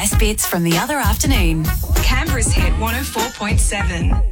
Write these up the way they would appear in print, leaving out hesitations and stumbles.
best bits from the other afternoon. Canberra's hit 104.7.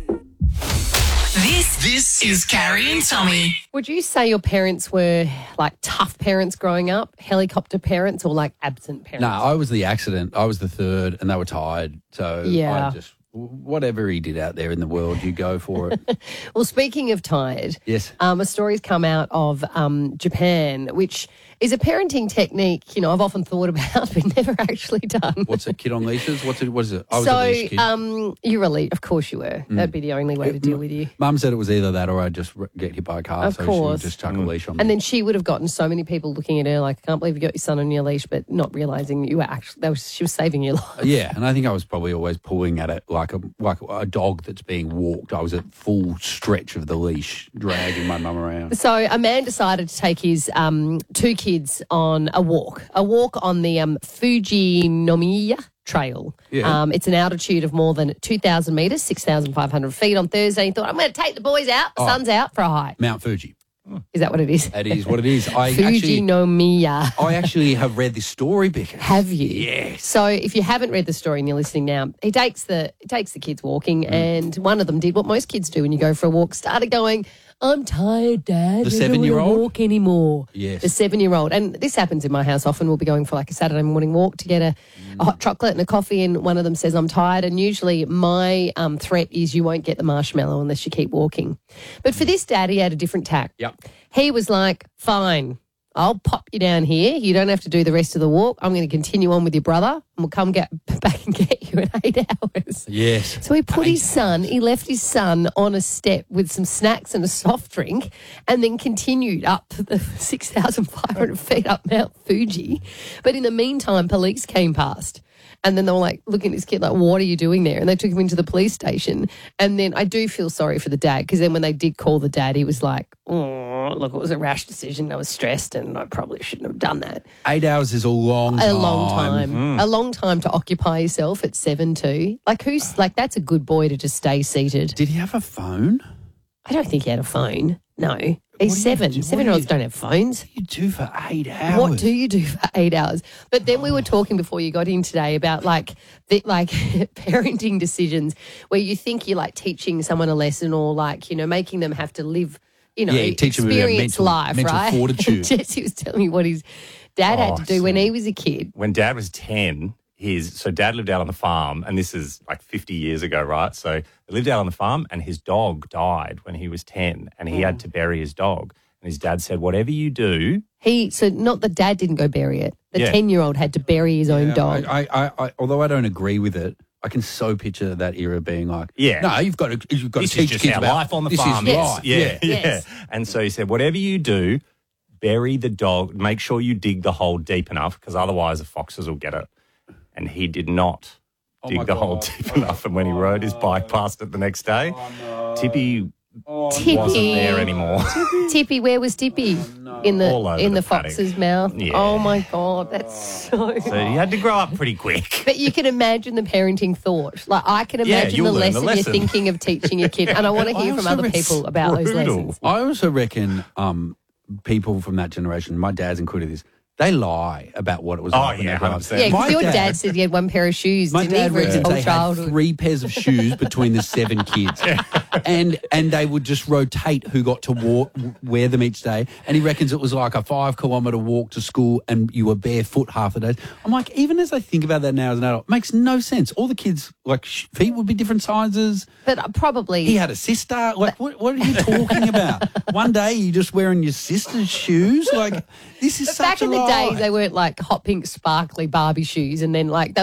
This is Carrie and Tommy. Would you say your parents were like tough parents growing up, helicopter parents, or like absent parents? No, I was the accident. I was the third, and they were tired. So Yeah. I just, whatever he did out there in the world, you go for it. Well, speaking of tired, Yes. a story's come out of Japan, which is a parenting technique, I've often thought about but never actually done. What's it, kid on leashes? What is it? I was a leash kid. You're a leash. Of course you were. That'd be the only way to deal with you. Mum said it was either that or I'd just get hit by a car. Of so she course. would just chuck a leash on me. And then she would have gotten so many people looking at her like, I can't believe you got your son on your leash, but not realising you were actually, she was saving your life. Yeah, and I think I was probably always pulling at it like a dog that's being walked. I was at full stretch of the leash, dragging my mum around. So a man decided to take his two kids on a walk on the Fujinomiya Trail. Yeah. It's an altitude of more than 2,000 metres, 6,500 feet on Thursday. He thought, I'm going to take the boys out, the sun's out for a hike. Mount Fuji. Is that what it is? That is what it is. Fujinomiya. I actually have read this story, Becca. Have you? Yes. So if you haven't read the story and you're listening now, he takes the kids walking, and one of them did what most kids do when you go for a walk, started going, I'm tired, Dad. The I don't want to 7-year-old? walk anymore. Yes. The 7-year-old. And this happens in my house often. We'll be going for like a Saturday morning walk to get a hot chocolate and a coffee, and one of them says, I'm tired. And usually my threat is you won't get the marshmallow unless you keep walking. But for this dad, he had a different tack. Yep. He was like, fine, I'll pop you down here. You don't have to do the rest of the walk. I'm going to continue on with your brother, and we'll come back and get you in 8 hours. Yes. So he left his son on a step with some snacks and a soft drink, and then continued up the 6,500 feet up Mount Fuji. But in the meantime, police came past. And then they were like looking at this kid like, what are you doing there? And they took him into the police station. And then I do feel sorry for the dad, because then when they did call the dad, he was like, oh, look, it was a rash decision. I was stressed and I probably shouldn't have done that. 8 hours is a long time. A long time. A long time to occupy yourself at 7 too. Like that's a good boy to just stay seated. Did he have a phone? I don't think he had a phone. No. He's 7. 7-year-olds don't have phones. What do you do for 8 hours? What do you do for 8 hours? But then we were talking before you got in today about like parenting decisions where you think you're like teaching someone a lesson, or like, making them have to live, teach them about experience life, mental right? fortitude. Jesse was telling me what his dad had to do when he was a kid. When Dad was 10, Dad lived out on the farm, and this is like 50 years ago, right? So they lived out on the farm, and his dog died when he was 10, and he had to bury his dog. And his dad said, whatever you do... So not the dad didn't go bury it. The Yeah. 10-year-old had to bury his own dog. I although I don't agree with it, I can so picture that era being like, Yeah. no, you've got to This teach is just kids our about life on the this farm. is Yes. life. Yeah, Yes. yeah. And so he said, whatever you do, bury the dog. Make sure you dig the hole deep enough, because otherwise the foxes will get it. And he did not dig the hole deep enough. And when he rode his bike past it the next day, Tippy wasn't there anymore. Tippy, where was Tippy? In All over the the paddock. fox's mouth. Yeah. Oh my God, that's so. So he had to grow up pretty quick. But you can imagine the parenting thought. Like I can imagine you'll the learn the lesson you're lesson. thinking of teaching your kid, and I want to hear from other people about those brutal. lessons. I also reckon people from that generation, my dad's included this, they lie about what it was like when yeah, they grew up. 100%. Yeah, My because your dad- dad said he had one pair of shoes. My didn't he, dad for his reckons whole they had childhood? 3 pairs of shoes between the 7 kids. And they would just rotate who got to wear them each day. And he reckons it was like a 5-kilometre walk to school, and you were barefoot half the day. I'm like, even as I think about that now as an adult, it makes no sense. All the kids, like, feet would be different sizes. But probably He had a sister. Like, what are you talking about? One day you're just wearing your sister's shoes. Like, this is But such back a in the lie. day, they weren't like hot pink sparkly Barbie shoes, and then like they